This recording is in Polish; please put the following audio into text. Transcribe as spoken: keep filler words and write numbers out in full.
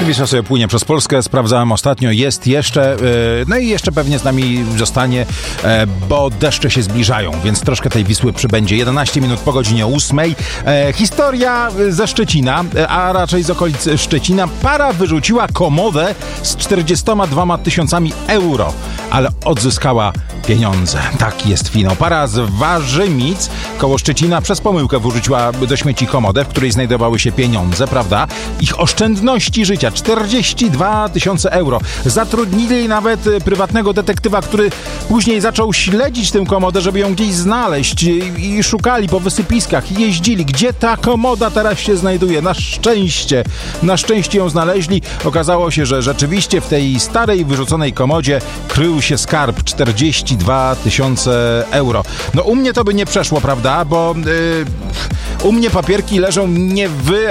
Wisła sobie płynie przez Polskę, sprawdzałem ostatnio, jest jeszcze, no i jeszcze pewnie z nami zostanie, bo deszcze się zbliżają, więc troszkę tej Wisły przybędzie. jedenaście minut po godzinie ósmej. Historia ze Szczecina, a raczej z okolic Szczecina. Para wyrzuciła komodę z czterdziestoma dwoma tysiącami euro, ale odzyskała pieniądze. Taki jest finał. Para z Warzymic koło Szczecina przez pomyłkę wyrzuciła do śmieci komodę, w której znajdowały się pieniądze, prawda? Ich oszczędności życia. czterdzieści dwa tysiące euro. Zatrudnili nawet prywatnego detektywa, który później zaczął śledzić tę komodę, żeby ją gdzieś znaleźć i, i szukali po wysypiskach i jeździli. Gdzie ta komoda teraz się znajduje? Na szczęście, na szczęście ją znaleźli. Okazało się, że rzeczywiście w tej starej, wyrzuconej komodzie krył się skarb czterdzieści dwa tysiące euro. No u mnie to by nie przeszło, prawda? Bo yy, u mnie papierki leżą nie w